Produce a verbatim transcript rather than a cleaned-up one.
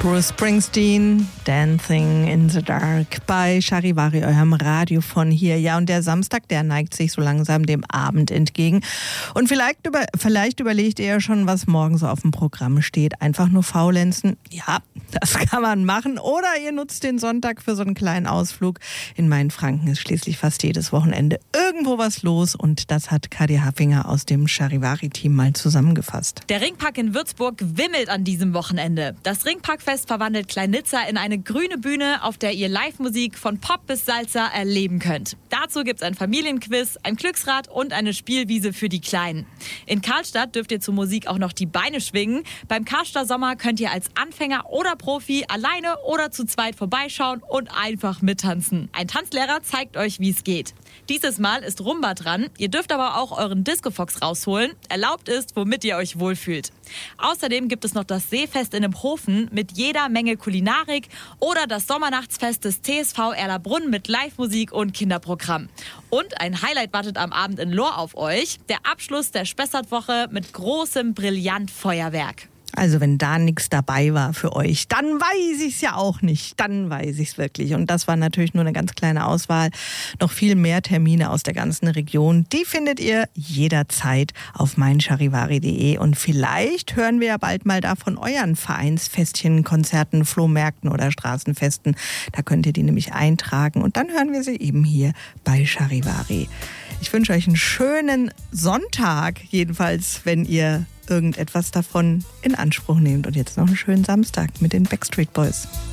Bruce Springsteen, Dancing in the Dark bei Charivari, eurem Radio von hier. Ja, und der Samstag, der neigt sich so langsam dem Abend entgegen. Und vielleicht, über, vielleicht überlegt ihr ja schon, was morgen so auf dem Programm steht. Einfach nur faulenzen? Ja, das kann man machen. Oder ihr nutzt den Sonntag für so einen kleinen Ausflug. In Mainfranken ist schließlich fast jedes Wochenende irgendwo was los. Und das hat Kadi Haffinger aus dem Charivari-Team mal zusammengefasst. Der Ringpark in Würzburg wimmelt an diesem Wochenende. Das Ringparkfest verwandelt Klein-Nizza in eine grüne Bühne, auf der ihr Live-Musik von Pop bis Salsa erleben könnt. Dazu gibt's ein Familienquiz, ein Glücksrad und eine Spielwiese für die Kleinen. In Karlstadt dürft ihr zur Musik auch noch die Beine schwingen. Beim Karstadt Sommer könnt ihr als Anfänger oder Profi alleine oder zu zweit vorbeischauen und einfach mittanzen. Ein Tanzlehrer zeigt euch, wie es geht. Dieses Mal ist Rumba dran. Ihr dürft aber auch euren Discofox rausholen. Erlaubt ist, womit ihr euch wohlfühlt. Außerdem gibt es noch das Seefest in einem Hofen mit jeder Menge Kulinarik oder das Sommernachtsfest des T S V Erlabrunn mit Live-Musik und Kinderprogramm. Und ein Highlight wartet am Abend in Lohr auf euch. Der Abschluss der Spessartwoche mit großem Brillantfeuerwerk. Also wenn da nichts dabei war für euch, dann weiß ich es ja auch nicht. Dann weiß ich es wirklich. Und das war natürlich nur eine ganz kleine Auswahl. Noch viel mehr Termine aus der ganzen Region, die findet ihr jederzeit auf meincharivari punkt de. Und vielleicht hören wir ja bald mal da von euren Vereinsfestchen, Konzerten, Flohmärkten oder Straßenfesten. Da könnt ihr die nämlich eintragen und dann hören wir sie eben hier bei Charivari. Ich wünsche euch einen schönen Sonntag, jedenfalls, wenn ihr irgendetwas davon in Anspruch nehmt. Und jetzt noch einen schönen Samstag mit den Backstreet Boys.